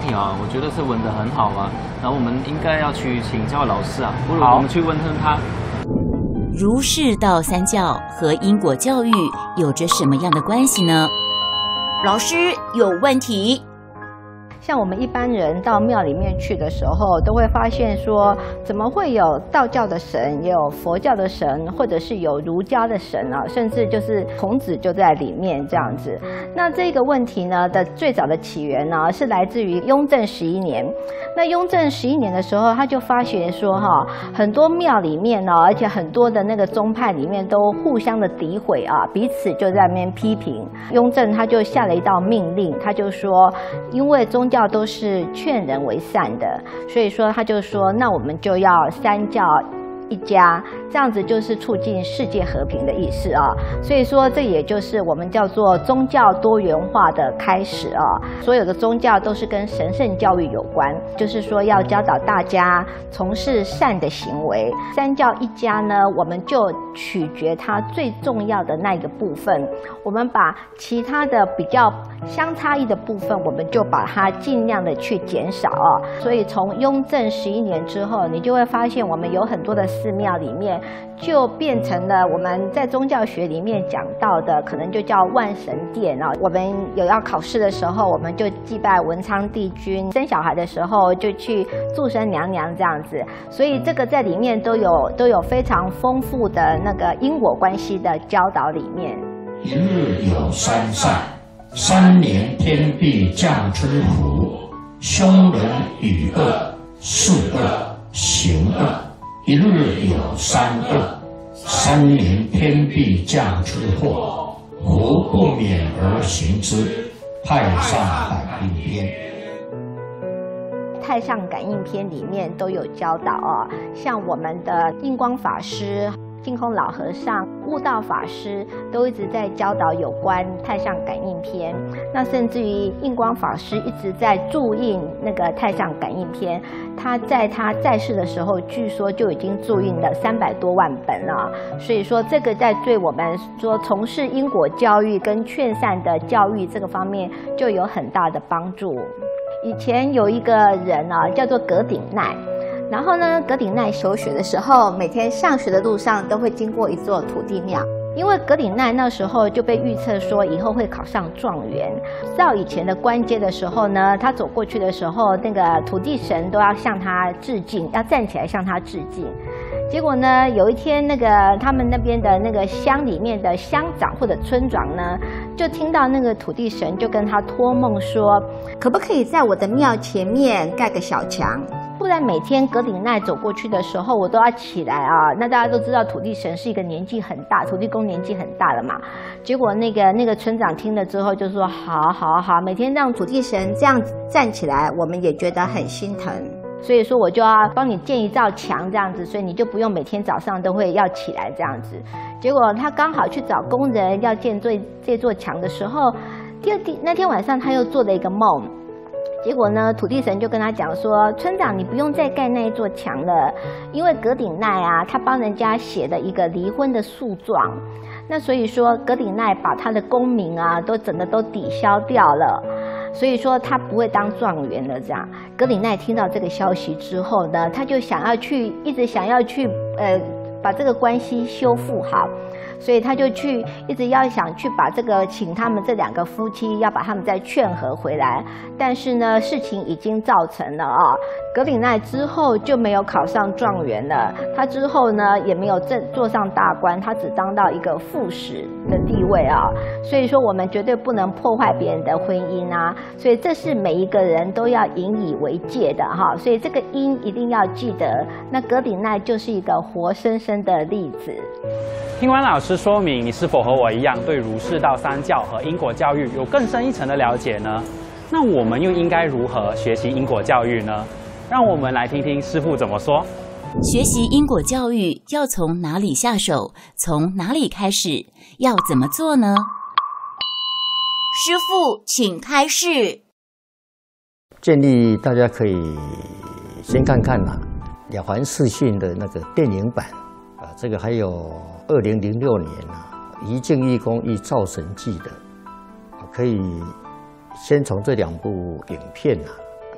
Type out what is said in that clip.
题啊，我觉得是问得很好啊，然后我们应该要去请教老师啊，不如我们去问问他。 儒释道三教和因果教育有着什么样的关系呢？老师有问题。 像我们一般人到庙里面去的时候，都会发现说，怎么会有道教的神，也有佛教的神，或者是有儒家的神啊，甚至就是孔子就在里面这样子。那这个问题呢的最早的起源呢，是来自于雍正11年。那雍正11年的时候，他就发觉说很多庙里面呢，而且很多的那个宗派里面都互相的诋毁啊，彼此就在那边批评。雍正他就下了一道命令，他就说，因为宗教都是劝人为善的，所以说他就说，那我们就要三教一家，这样子就是促进世界和平的意思啊。所以说这也就是我们叫做宗教多元化的开始啊。所有的宗教都是跟神圣教育有关，就是说要教导大家从事善的行为。三教一家呢，我们就取决它最重要的那一个部分，我们把其他的比较相差异的部分，我们就把它尽量的去减少啊。所以从雍正11年之后，你就会发现我们有很多的寺庙里面就变成了我们在宗教学里面讲到的，可能就叫万神殿啊。我们有要考试的时候，我们就祭拜文昌帝君；生小孩的时候就去祝生娘娘这样子。所以这个在里面都有非常丰富的那个因果关系的教导里面。 一日有三善，3年天地降之福，凶人与恶，事恶行恶。一日有三恶，3年天地降之祸，福不免而行之。太上感应篇。 太上感应篇里面都有教导啊，像我们的印光法师、净空老和尚、悟道法师都一直在教导有关太上感应篇。那甚至于印光法师一直在注印那个太上感应篇，他在世的时候，据说就已经注印了300多万本了。所以说，这个在对我们说从事因果教育跟劝善的教育这个方面，就有很大的帮助。以前有一个人啊，叫做葛鼎鼐。然后呢，葛鼎鼐求学的时候，每天上学的路上都会经过一座土地庙，因为葛鼎鼐那时候就被预测说以后会考上状元。到以前的官阶的时候呢，他走过去的时候，那个土地神都要向他致敬，要站起来向他致敬。结果呢，有一天那个他们那边的那个乡里面的乡长或者村长呢，就听到那个土地神就跟他托梦说，可不可以在我的庙前面盖个小墙？不然每天葛鼎鼐走过去的时候，我都要起来啊。那大家都知道土地神是一个年纪很大，土地公年纪很大了嘛。结果那个村长听了之后就说，好，每天让土地神这样站起来，我们也觉得很心疼。所以说我就要帮你建一道墙这样子，所以你就不用每天早上都会要起来这样子。结果他刚好去找工人要建这座墙的时候，那天晚上他又做了一个梦。结果呢，土地神就跟他讲说，村长你不用再盖那一座墙了，因为葛鼎鼐啊，他帮人家写了一个离婚的诉状，那所以说葛鼎鼐把他的功名啊整个都抵消掉了，所以说他不会当状元了。这样，葛鼎鼐听到这个消息之后呢，他就一直想要去把这个关系修复好。所以他就一直要想去把请他们这2个夫妻，要把他们再劝和回来。但是呢，事情已经造成了啊。葛鼎鼐之后就没有考上状元了，他之后呢也没有做上大官，他只当到一个副使的地位啊。所以说我们绝对不能破坏别人的婚姻啊，所以这是每一个人都要引以为戒的哈。所以这个因一定要记得，那葛鼎鼐就是一个活生生的例子。 听完老师说明，你是否和我一样对儒释道三教和因果教育有更深一层的了解呢？那我们又应该如何学习因果教育呢？让我们来听听师父怎么说。 学习因果教育要从哪里下手？从哪里开始？要怎么做呢？师父，请开示。 建议大家可以先看看了凡四训的那个电影版这个还有2006年一镜一公一造神记的，可以先从这2部影片